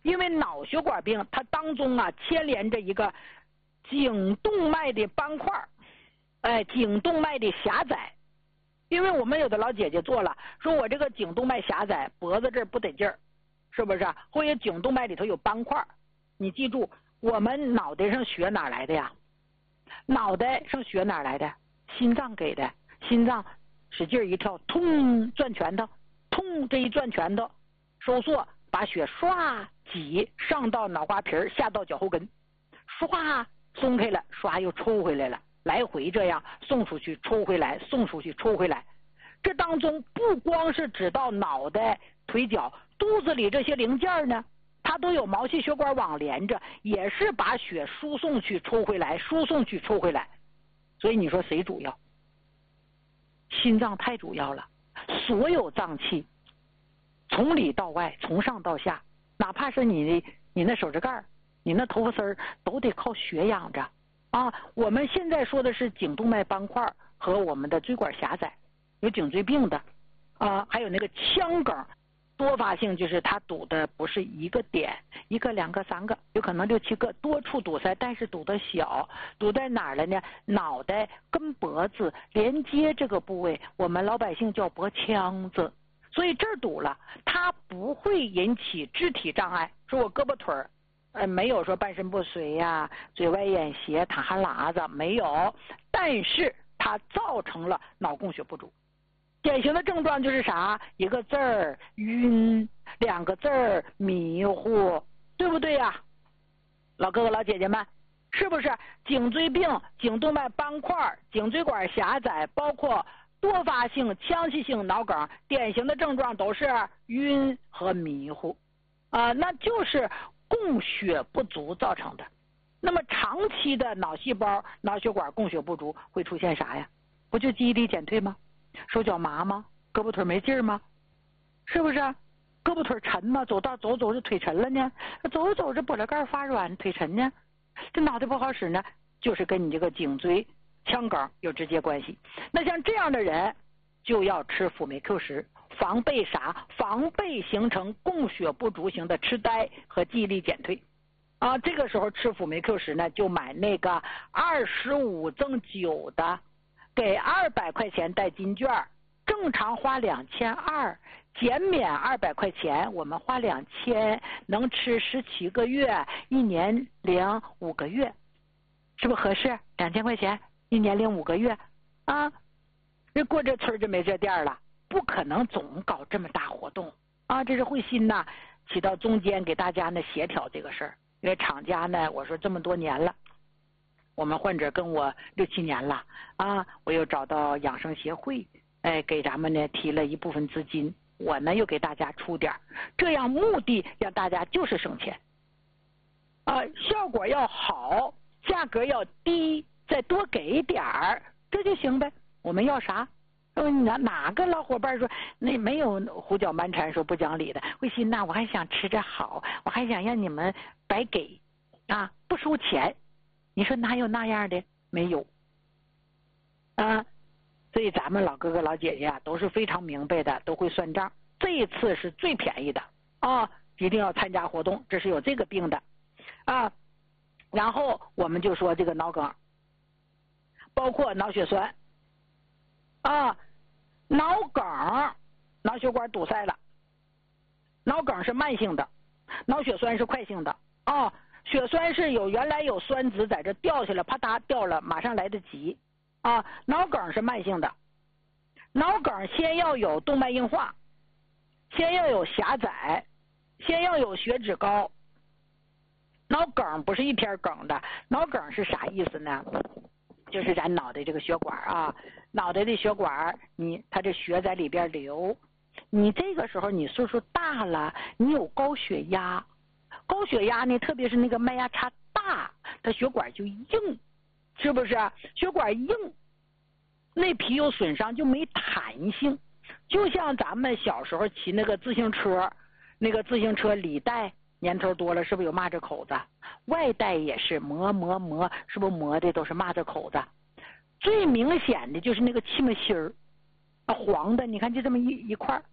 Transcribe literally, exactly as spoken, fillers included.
因为脑血管病它当中啊牵连着一个颈动脉的斑块，哎，颈动脉的狭窄。因为我们有的老姐姐做了，说我这个颈动脉狭窄，脖子这儿不得劲儿，是不是？或者颈动脉里头有斑块。你记住，我们脑袋上血哪来的呀？脑袋上血哪来的？心脏给的。心脏使劲一跳，通转拳头，通这一转拳头，收缩，把血唰挤上到脑瓜皮儿，下到脚后跟，唰松开了，唰又抽回来了，来回这样送出去，抽回来，送出去，抽回来。这当中不光是指到脑袋、腿脚，肚子里这些零件呢，它都有毛细血管网连着，也是把血输送去抽回来，输送去抽回来。所以你说谁主要？心脏太主要了，所有脏器从里到外，从上到下，哪怕是你你那手指盖，你那头发丝儿，都得靠血养着啊。我们现在说的是颈动脉斑块和我们的椎管狭窄，有颈椎病的啊，还有那个腔梗，多发性就是它堵的不是一个点，一个两个三个，有可能六七个，多处堵塞，但是堵得小。堵在哪儿了呢？脑袋跟脖子连接这个部位，我们老百姓叫脖腔子。所以这儿堵了，它不会引起肢体障碍。说我胳膊腿儿，呃，没有说半身不遂呀、啊、嘴歪眼斜、淌哈喇子，没有，但是它造成了脑供血不足。典型的症状就是啥？一个字儿晕，两个字儿迷糊，对不对呀、啊？老哥哥老姐姐们，是不是颈椎病、颈动脉斑块、颈椎管狭窄，包括多发性腔隙性脑梗，典型的症状都是晕和迷糊啊、呃，那就是供血不足造成的。那么长期的脑细胞、脑血管供血不足会出现啥呀？不就记忆力减退吗？手脚麻吗？胳膊腿没劲儿吗？是不是？胳膊腿沉吗？走到走走着腿沉了呢？走着走着脖子盖发软，腿沉呢？这脑袋不好使呢，就是跟你这个颈椎腔梗有直接关系。那像这样的人就要吃辅酶 Q 十，防备啥？防备形成供血不足型的痴呆和记忆力减退啊。这个时候吃辅酶 Q 十呢，就买那个二十五赠九的，给二百块钱带金券，正常花两千二，减免二百块钱，我们花两千，能吃十七个月，一年零五个月，是不是合适？两千块钱，一年零五个月啊！这过这村就没这店了，不可能总搞这么大活动啊！这是慧心呐，起到中间给大家呢协调这个事儿，因为厂家呢，我说这么多年了。我们患者跟我六七年了啊，我又找到养生协会，哎，给咱们呢提了一部分资金，我呢又给大家出点，这样目的让大家就是省钱，啊，效果要好，价格要低，再多给点儿，这就行呗。我们要啥？哪哪个老伙伴说那没有胡搅蛮缠说不讲理的？慧心呐，我还想吃着好，我还想让你们白给啊，不收钱。你说哪有那样的？没有啊，所以咱们老哥哥老姐姐啊都是非常明白的，都会算账。这一次是最便宜的啊，一定要参加活动，这是有这个病的啊。然后我们就说这个脑梗，包括脑血栓啊，脑梗脑血管堵塞了，脑梗是慢性的，脑血栓是快性的啊。血栓是有原来有栓子在这掉下来，啪嗒掉了，马上来得及啊。脑梗是慢性的，脑梗先要有动脉硬化，先要有狭窄，先要有血脂高。脑梗不是一天梗的，脑梗是啥意思呢？就是咱脑袋这个血管啊，脑袋的血管，你它这血在里边流，你这个时候你岁数大了，你有高血压。高血压呢，特别是那个脉压差大，它血管就硬，是不是？血管硬，内皮有损伤，就没弹性。就像咱们小时候骑那个自行车，那个自行车里带年头多了，是不是有蚂蚱口子？外带也是磨磨磨，是不是磨的都是蚂蚱口子？最明显的就是那个气门芯儿，啊，黄的，你看就这么一一块，